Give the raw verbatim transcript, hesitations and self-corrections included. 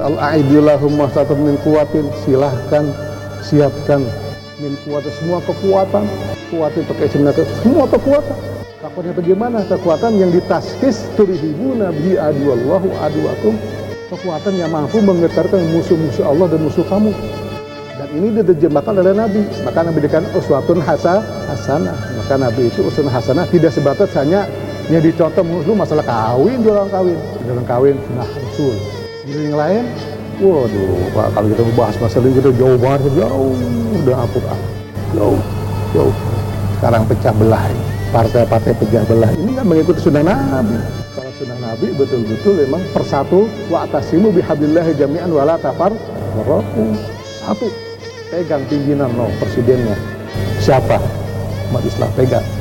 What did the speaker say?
al-a'idulahum mastatun min kuwatin, silahkan siapkan min kuwatin, semua kekuatan, kuwatin pakai sebenarnya semua kekuatan. Kapannya bagaimana kekuatan yang ditaskis turhibuna bi aduwallahu aduwakum, kekuatan yang mampu menggetarkan musuh-musuh Allah dan musuh kamu. Dan ini diterjemahkan oleh Nabi, maka Nabi dikatakan uswatun hasa, hasanah. Maka Nabi itu uswatun hasanah tidak sebatas hanya yang dicontoh lu masalah kawin, jualan kawin, jualan kawin, nah Rasul. Jadi yang lain, waduh, Pak, kalau kita membahas masalah itu jauh banget, jauh, udah ampun, jauh, jauh. Sekarang pecah belah, partai-partai pecah belah, ini kan mengikuti sunnah Nabi. Kalau sunnah Nabi betul-betul memang persatu, wa atasimu bihablillahi jami'an wala tafarraqu. Satu, pegang pimpinan lo, presidennya. Siapa? Umat Islam, pegang.